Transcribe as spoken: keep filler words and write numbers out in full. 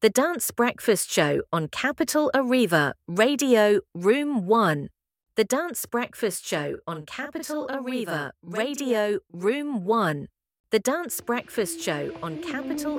The Dance Breakfast Show on Capital Arriva, Radio, Room one. The Dance Breakfast Show on Capital Arriva, Radio, Room one. The Dance Breakfast Show on Capital